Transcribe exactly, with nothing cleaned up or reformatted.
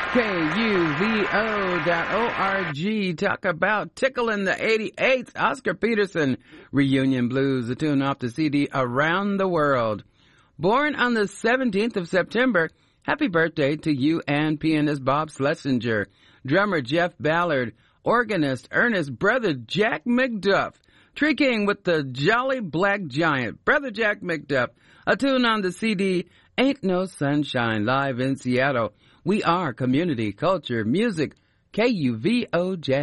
K U V O dot O R G. Talk about tickling the eighty-eighth Oscar Peterson Reunion Blues, a tune off the C D Around the World. Born on the seventeenth of September, happy birthday to you and pianist Bob Schlesinger, drummer Jeff Ballard, organist Ernest Brother Jack McDuff, Tree King with the Jolly Black Giant, Brother Jack McDuff, a tune on the C D Ain't No Sunshine, live in Seattle. We are community, culture, music, K U V O J.